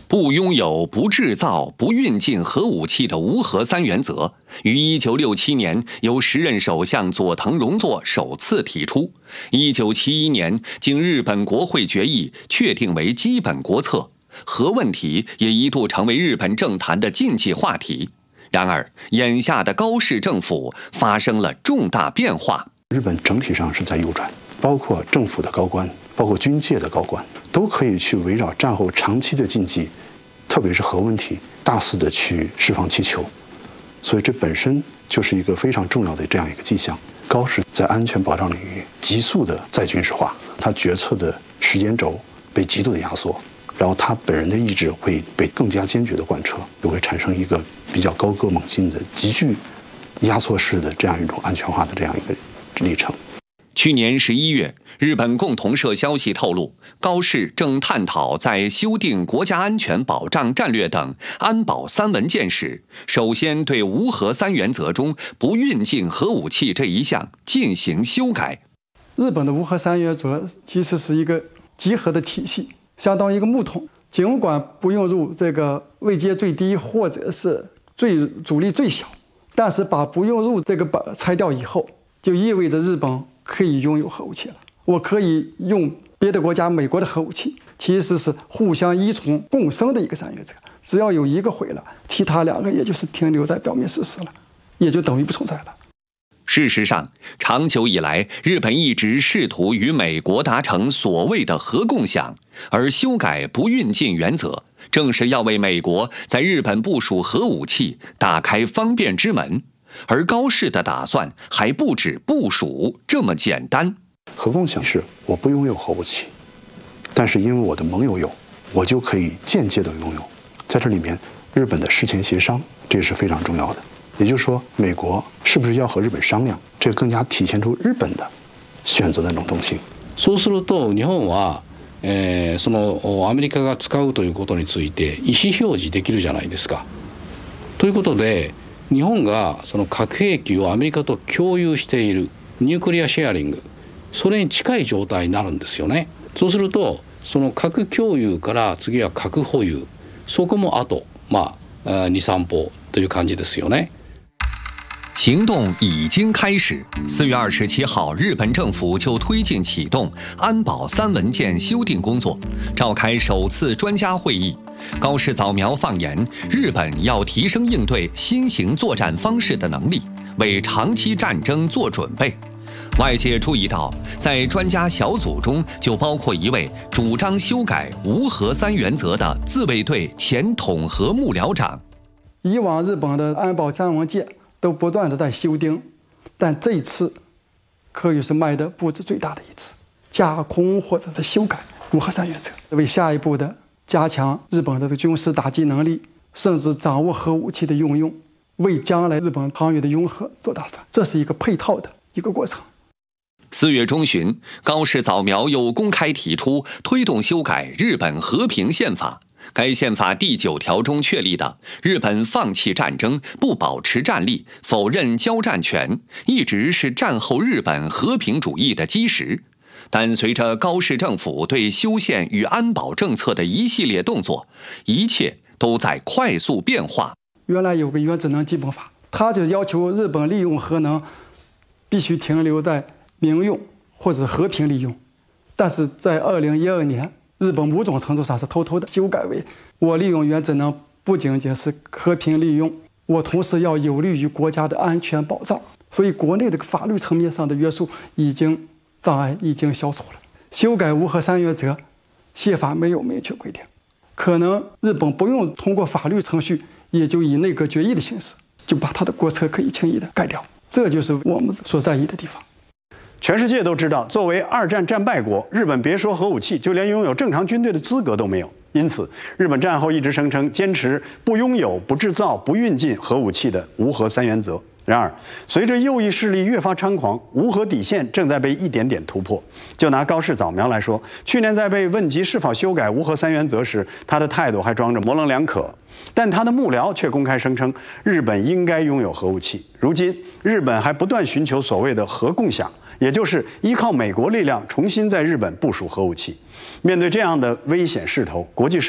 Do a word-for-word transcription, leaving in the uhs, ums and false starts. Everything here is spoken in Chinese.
不拥有、不制造、不运进核武器的无核三原则，于一九六七年由时任首相佐藤荣作首次提出，一九七一年经日本国会决议确定为基本国策。核问题也一度成为日本政坛的禁忌话题。然而，眼下的高市政府发生了重大变化。 日本整体上是在右转，包括政府的高官，包括军界的高官，都可以去围绕战后长期的禁忌，特别是核问题，大肆的去释放气球。所以这本身就是一个非常重要的这样一个迹象。高市在安全保障领域急速的再军事化，他决策的时间轴被极度的压缩，然后他本人的意志会被更加坚决的贯彻，又会产生一个比较高歌猛进的、极具压缩式的这样一种安全化的这样一个历程。 去年十一月，日本共同社消息透露，高市正探讨在修订国家安全保障战略等安保三文件时，首先对无核三原则中不运进核武器这一项进行修改。 日本的无核三原则其实是一个集合的体系，相当于一个木桶，尽管不用入这个位阶最低或者是最阻力最小，但是把不用入这个板拆掉以后，就意味着日本可以拥有核武器了。我可以用别的国家美国的核武器，其实是互相依存共生的一个三原则。只要有一个毁了，其他两个也就是停留在表面事实了，也就等于不存在了。 事实上，长久以来，日本一直试图与美国达成所谓的核共享，而修改不运进原则，正是要为美国在日本部署核武器打开方便之门。而高市的打算还不止部署这么简单。 核共享是我不拥有核武器，但是因为我的盟友有，我就可以间接的拥有。在这里面，日本的事前協商这也是非常重要的。也就是说，美国是不是要和日本商量，这更加体现出日本的选择的能动性。 そうすると日本は、えー、そのアメリカが使うということについて意思表示できるじゃないですか。ということで、日本がその核兵器をアメリカと共有しているニュークリアシェアリング、それに近い状態になるんですよね。そうすると、その核共有から次は核保有、そこもあとまあ二三歩という感じですよね。 行动已经开始。四月二十七号，日本政府就推进启动安保三文件修订工作，召开首次专家会议。高市早苗放言，日本要提升应对新型作战方式的能力，为长期战争做准备。外界注意到，在专家小组中就包括一位主张修改无核三原则的自卫队前统合幕僚长。 以往日本的安保三文件都不断的在修订，但这一次可以是迈的步子最大的一次，架空或者是修改无核三原则，为下一步的加强日本的军事打击能力，甚至掌握核武器的运用，为将来日本防御的拥核做打算，这是一个配套的一个过程。 四月中旬，高市早苗又公开提出推动修改日本和平宪法。该宪法第九条中确立的日本放弃战争、不保持战力、否认交战权，一直是战后日本和平主义的基石。但随着高市政府对修宪与安保政策的一系列动作，一切都在快速变化。 原来有个原子能基本法，它就要求日本利用核能必须停留在民用或者和平利用，但是在二零一二年，日本某种程度上是偷偷的修改为，我利用原子能不仅仅是和平利用，我同时要有利于国家的安全保障。所以国内这个法律层面上的约束已经障碍已经消除了。修改无核三原则，宪法没有明确规定，可能日本不用通过法律程序，也就以内阁决议的形式，就把他的国策可以轻易的改掉。这就是我们所在意的地方。 全世界都知道，作为二战战败国，日本别说核武器，就连拥有正常军队的资格都没有。因此，日本战后一直声称坚持不拥有、不制造、不运进核武器的无核三原则。然而，随着右翼势力越发猖狂，无核底线正在被一点点突破。就拿高市早苗来说，去年在被问及是否修改无核三原则时，他的态度还装着模棱两可。但他的幕僚却公开声称，日本应该拥有核武器。如今，日本还不断寻求所谓的核共享，也就是依靠美国力量重新在日本部署核武器。面对这样的危险势头，国际社